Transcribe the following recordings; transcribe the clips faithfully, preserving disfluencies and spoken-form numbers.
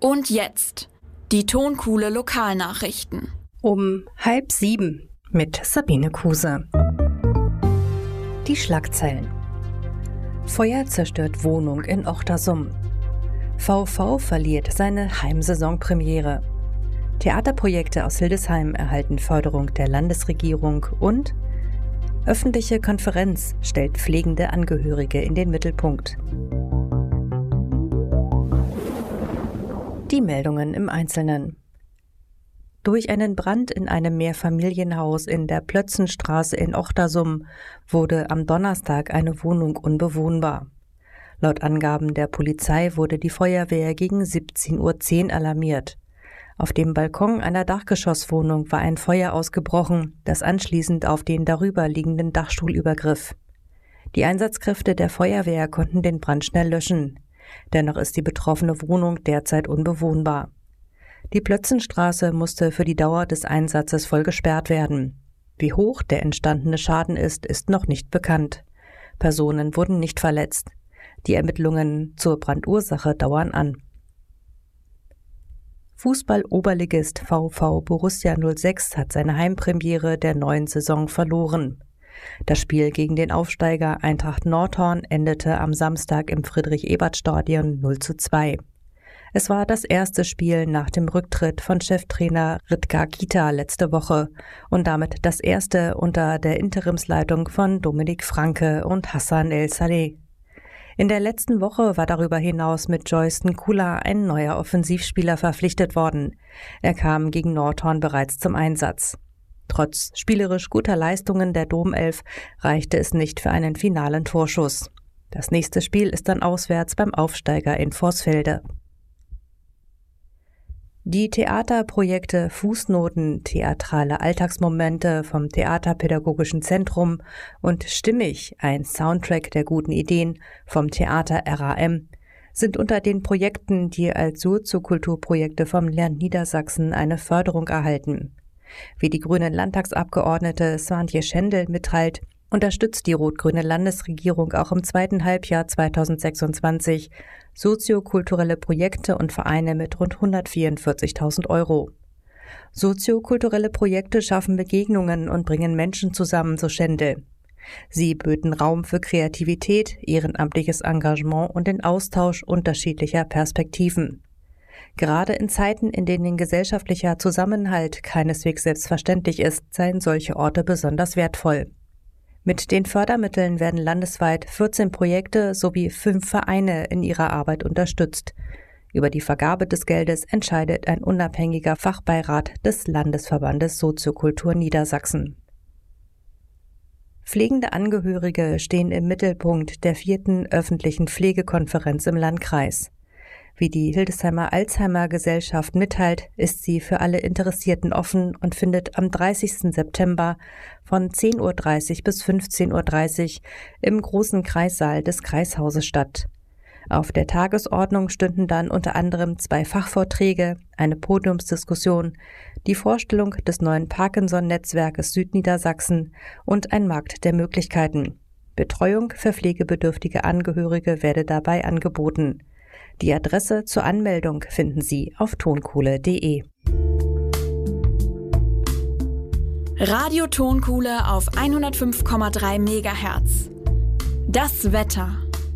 Und jetzt die Tonkuhle Lokalnachrichten. Um halb sieben mit Sabine Kuse. Die Schlagzeilen. Feuer zerstört Wohnung in Ochtersum. VV verliert seine Heimsaisonpremiere. Theaterprojekte aus Hildesheim erhalten Förderung der Landesregierung und öffentliche Konferenz stellt pflegende Angehörige in den Mittelpunkt. Die Meldungen im Einzelnen. Durch einen Brand in einem Mehrfamilienhaus in der Plötzenstraße in Ochtersum wurde am Donnerstag eine Wohnung unbewohnbar. Laut Angaben der Polizei wurde die Feuerwehr gegen siebzehn Uhr zehn alarmiert. Auf dem Balkon einer Dachgeschosswohnung war ein Feuer ausgebrochen, das anschließend auf den darüber liegenden Dachstuhl übergriff. Die Einsatzkräfte der Feuerwehr konnten den Brand schnell löschen. Dennoch ist die betroffene Wohnung derzeit unbewohnbar. Die Plötzenstraße musste für die Dauer des Einsatzes voll gesperrt werden. Wie hoch der entstandene Schaden ist, ist noch nicht bekannt. Personen wurden nicht verletzt. Die Ermittlungen zur Brandursache dauern an. Fußball-Oberligist VV Borussia null sechs hat seine Heimpremiere der neuen Saison verloren. Das Spiel gegen den Aufsteiger Eintracht Nordhorn endete am Samstag im Friedrich-Ebert-Stadion null zu zwei. Es war das erste Spiel nach dem Rücktritt von Cheftrainer Rüdger Kita letzte Woche und damit das erste unter der Interimsleitung von Dominik Franke und Hassan El Saleh. In der letzten Woche war darüber hinaus mit Joysten Kula ein neuer Offensivspieler verpflichtet worden. Er kam gegen Nordhorn bereits zum Einsatz. Trotz spielerisch guter Leistungen der Domelf reichte es nicht für einen finalen Torschuss. Das nächste Spiel ist dann auswärts beim Aufsteiger in Vorsfelde. Die Theaterprojekte Fußnoten, theatrale Alltagsmomente vom Theaterpädagogischen Zentrum und Stimmig, ein Soundtrack der guten Ideen vom Theater R A M, sind unter den Projekten, die als Soziokulturprojekte vom Land Niedersachsen eine Förderung erhalten. Wie die grüne Landtagsabgeordnete Swantje Schendel mitteilt, unterstützt die rot-grüne Landesregierung auch im zweiten Halbjahr zweitausendsechsundzwanzig soziokulturelle Projekte und Vereine mit rund hundertvierundvierzigtausend Euro. Soziokulturelle Projekte schaffen Begegnungen und bringen Menschen zusammen, so Schendel. Sie böten Raum für Kreativität, ehrenamtliches Engagement und den Austausch unterschiedlicher Perspektiven. Gerade in Zeiten, in denen gesellschaftlicher Zusammenhalt keineswegs selbstverständlich ist, seien solche Orte besonders wertvoll. Mit den Fördermitteln werden landesweit vierzehn Projekte sowie fünf Vereine in ihrer Arbeit unterstützt. Über die Vergabe des Geldes entscheidet ein unabhängiger Fachbeirat des Landesverbandes Soziokultur Niedersachsen. Pflegende Angehörige stehen im Mittelpunkt der vierten öffentlichen Pflegekonferenz im Landkreis. Wie die Hildesheimer Alzheimer-Gesellschaft mitteilt, ist sie für alle Interessierten offen und findet am dreißigsten September von zehn Uhr dreißig bis fünfzehn Uhr dreißig im großen Kreissaal des Kreishauses statt. Auf der Tagesordnung stünden dann unter anderem zwei Fachvorträge, eine Podiumsdiskussion, die Vorstellung des neuen Parkinson-Netzwerkes Südniedersachsen und ein Markt der Möglichkeiten. Betreuung für pflegebedürftige Angehörige werde dabei angeboten. Die Adresse zur Anmeldung finden Sie auf tonkuhle punkt de. Radio Tonkuhle auf hundertfünf Komma drei Megahertz. Das Wetter.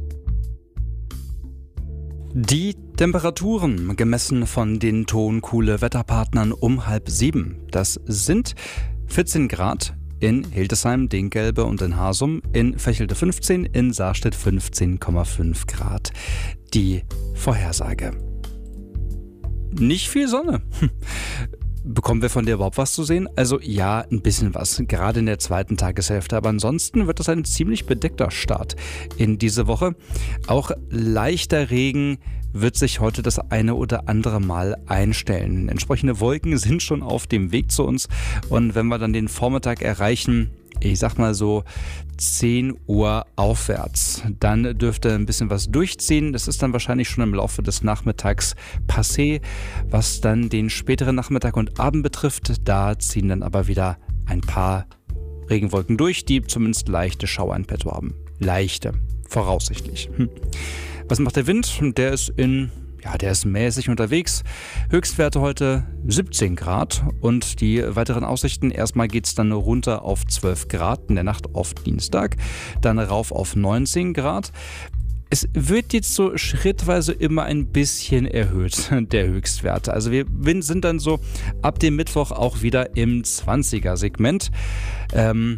Die Temperaturen gemessen von den Tonkuhle-Wetterpartnern um halb sieben. Das sind vierzehn Grad in Hildesheim, Dinkgelbe und in Hasum, in Vechelde fünfzehn, in Saarstedt fünfzehn Komma fünf Grad. Die Vorhersage. Nicht viel Sonne. Bekommen wir von dir überhaupt was zu sehen? Also ja, ein bisschen was, gerade in der zweiten Tageshälfte. Aber ansonsten wird es ein ziemlich bedeckter Start in diese Woche. Auch leichter Regen wird sich heute das eine oder andere Mal einstellen. Entsprechende Wolken sind schon auf dem Weg zu uns. Und wenn wir dann den Vormittag erreichen, ich sag mal so zehn Uhr aufwärts, dann dürfte ein bisschen was durchziehen. Das ist dann wahrscheinlich schon im Laufe des Nachmittags passé. Was dann den späteren Nachmittag und Abend betrifft, da ziehen dann aber wieder ein paar Regenwolken durch, die zumindest leichte Schauer in petto haben. Leichte, voraussichtlich. Hm. Was macht der Wind? Der ist in ja, der ist mäßig unterwegs. Höchstwerte heute siebzehn Grad und die weiteren Aussichten, erstmal geht es dann runter auf zwölf Grad in der Nacht auf Dienstag, dann rauf auf neunzehn Grad. Es wird jetzt so schrittweise immer ein bisschen erhöht, der Höchstwerte. Also wir sind dann so ab dem Mittwoch auch wieder im zwanziger-Segment. Ähm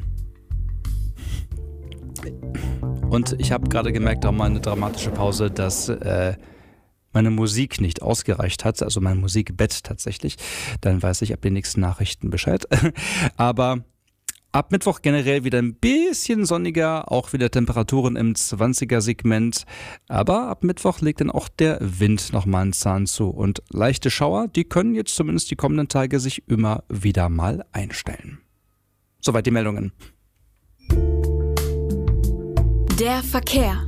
und ich habe gerade gemerkt, auch mal eine dramatische Pause, dass äh, meine Musik nicht ausgereicht hat, also mein Musikbett tatsächlich. Dann weiß ich ab den nächsten Nachrichten Bescheid. Aber ab Mittwoch generell wieder ein bisschen sonniger, auch wieder Temperaturen im zwanziger-Segment. Aber ab Mittwoch legt dann auch der Wind nochmal einen Zahn zu. Und leichte Schauer, die können jetzt zumindest die kommenden Tage sich immer wieder mal einstellen. Soweit die Meldungen. Der Verkehr.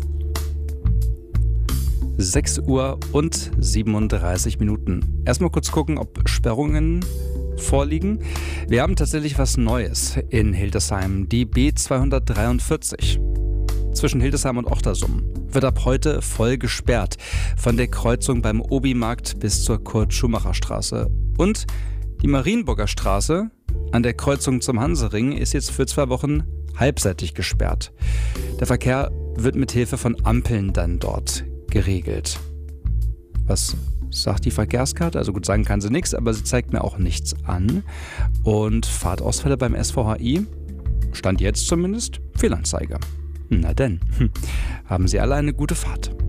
sechs Uhr und siebenunddreißig Minuten. Erstmal kurz gucken, ob Sperrungen vorliegen. Wir haben tatsächlich was Neues in Hildesheim, die B zweihundertdreiundvierzig. Zwischen Hildesheim und Ochtersum wird ab heute voll gesperrt, von der Kreuzung beim Obi-Markt bis zur Kurt-Schumacher-Straße. Und die Marienburger Straße an der Kreuzung zum Hansering ist jetzt für zwei Wochen halbseitig gesperrt. Der Verkehr wird mit Hilfe von Ampeln dann dort geregelt. Was sagt die Verkehrskarte? Also gut, sagen kann sie nichts, aber sie zeigt mir auch nichts an. Und Fahrtausfälle beim S V H I? Stand jetzt zumindest Fehlanzeige. Na denn, haben Sie alle eine gute Fahrt.